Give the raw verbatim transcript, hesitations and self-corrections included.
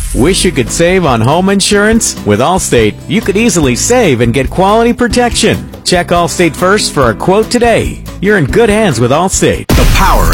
Wish you could save on home insurance? With Allstate, you could easily save and get quality protection. Check Allstate first for a quote today. You're in good hands with Allstate. The Power